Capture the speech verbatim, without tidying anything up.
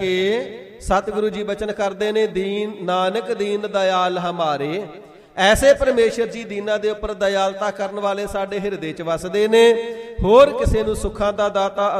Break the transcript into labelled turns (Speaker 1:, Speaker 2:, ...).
Speaker 1: ਕਿ ਸਤਿਗੁਰੂ ਜੀ ਬਚਨ ਕਰਦੇ ਨੇ, ਦੀਨ ਨਾਨਕ ਦੀਨ ਦਇਆਲ ਹਮਾਰੇ। ਐਸੇ ਪਰਮੇਸ਼ਰ ਜੀ ਦੀਨਾਂ ਦੇ ਉੱਪਰ ਦਇਆਲਤਾ ਕਰਨ ਵਾਲੇ ਸਾਡੇ ਹਿਰਦੇ 'ਚ ਵਸਦੇ ਨੇ। ਹੋਰ ਕਿਸੇ ਨੂੰ ਸੁੱਖਾਂ ਦਾ ਦਾਤਾ